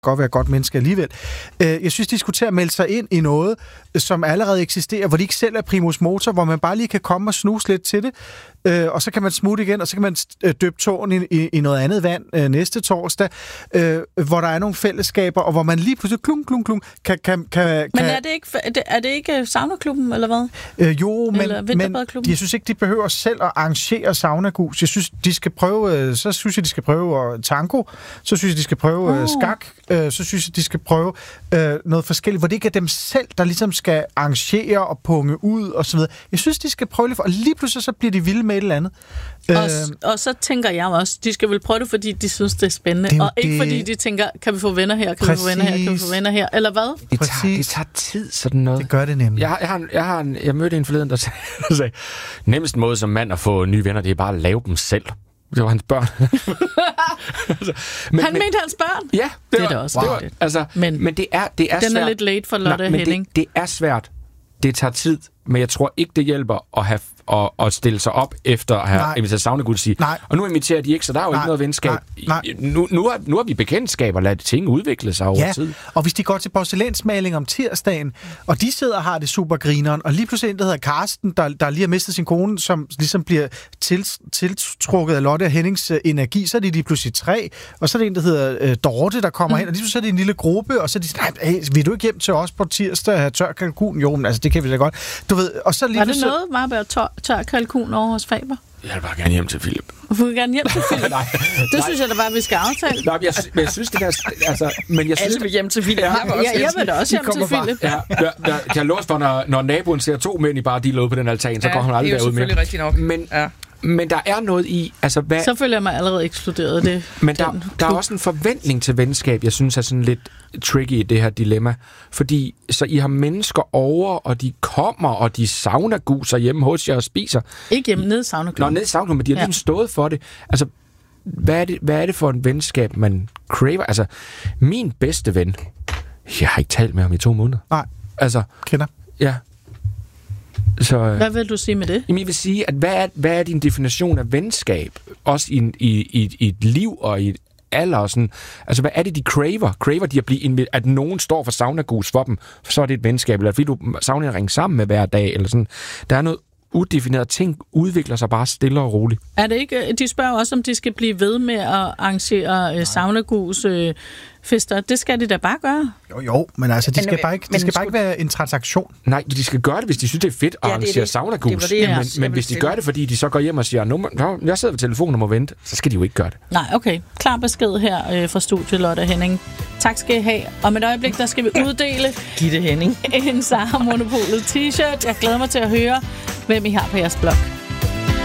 godt være et godt menneske alligevel. Jeg synes, de skulle til at melde sig ind i noget, som allerede eksisterer, hvor de ikke selv er primus motor, hvor man bare lige kan komme og snuse lidt til det, og så kan man smutte igen, og så kan man døbe tåen i noget andet vand næste torsdag, hvor der er nogle fællesskaber, og hvor man lige pludselig klung kan... Men er det ikke saunaklubben, eller hvad? Jo, men jeg synes ikke, de behøver selv at arrangere saunagus. Jeg synes, de skal prøve... Så synes jeg, de skal prøve tango. Så synes jeg, de skal prøve skak. Så synes jeg, de skal prøve noget forskelligt, hvor det ikke er dem selv, der ligesom skal arrangere og punge ud og så videre. Jeg synes, de skal prøve lidt, og lige pludselig så bliver de vilde med et eller andet. Og så tænker jeg også, de skal vel prøve det, fordi de synes, det er spændende, og ikke fordi de tænker, kan vi få venner her, kan vi få venner her, kan vi få venner her, eller hvad? Det tager tid, sådan noget. Det gør det nemlig. Jeg mødte en forleden, der sagde, nemmeste måde som mand at få nye venner, det er bare at lave dem selv. Det var hans børn. Han mente hans børn? Ja, det er også rigtigt. Altså, men det er den svært. Den er lidt late for Lotte Henning. Det er svært. Det tager tid, men jeg tror ikke, det hjælper at stille sig op efter at have inviteret saunagud og sige, og nu inviterer de ikke, så der er jo ikke noget venskab. Nu har vi bekendtskab og ladet ting udvikle sig over tid. Og hvis de går til porcelænsmaling om tirsdagen, og de sidder og har det super grineren, og lige pludselig en, der hedder Karsten, der lige har mistet sin kone, som ligesom bliver tiltrukket af Lotte og Hennings energi, så er de lige pludselig 3, og så er det en, der hedder Dorte, der kommer hen, og lige så er det en lille gruppe, og så er de sådan, vil du ikke hjem til os på tirsdag og have tør kalkun? Jo, men altså, det kan vi da godt. Du ved, og så lige var det noget meget bedre tør kalkun over hos Faber? Jeg vil bare gerne hjem til Philip. Du vil gerne hjem til Philip? Det synes jeg da bare, vi skal aftale. Nej, men jeg synes, det der... Altså, men jeg synes, alle vil hjem til Philip. Jeg vil da også hjem til Philip. Jeg har låst for, når naboen ser 2 mænd i bare de lå på den altan, så går hun aldrig derud med. Det er selvfølgelig rigtigt nok. Men der er noget i... Altså, så føler jeg mig allerede eksploderet. Det. Men der er også en forventning til venskab, jeg synes er sådan lidt tricky i det her dilemma. Fordi så I har mennesker over, og de kommer, og de saunaguser hjemme hos jer og spiser. Ikke hjemme, nede i saunaklubben. Nå, nede i saunaklubben, men de har ligesom stået for det. Altså, hvad er det for en venskab, man craver? Altså, min bedste ven, jeg har ikke talt med ham i 2 måneder. Nej, altså, kender. Ja. Så, hvad vil du sige med det? Jeg vil sige, at hvad er din definition af venskab? Også i et liv og i et alder og sådan. Altså, hvad er det, de craver? Craver de at blive at nogen står for saunagus for dem, så er det et venskab, eller fordi du savner at ringe sammen med hver dag, eller sådan. Der er noget udefineret ting, udvikler sig bare stille og roligt. Er det ikke, de spørger også, om de skal blive ved med at arrangere saunagus fester. Det skal de da bare gøre. Jo, men altså, det skal bare ikke være en transaktion. Nej, de skal gøre det, hvis de synes, det er fedt at arrangere saunagus. Men hvis de gør det, fordi de så går hjem og siger, jeg sidder ved telefonen og må vente, så skal de jo ikke gøre det. Nej, okay. Klar besked her fra studiet, Lotte Henning. Tak skal I have. Om et øjeblik, der skal vi uddele Gitte Henning en Sara Monopolet t-shirt. Jeg glæder mig til at høre, hvem I har på jeres blog.